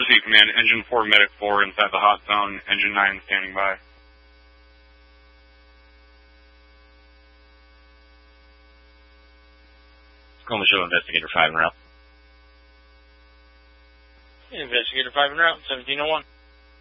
Northeast Command, Engine 4, Medic 4 inside the hot zone, Engine 9 standing by. Tacoma Show, Investigator 5 en route. Investigator 5 en route, 1701.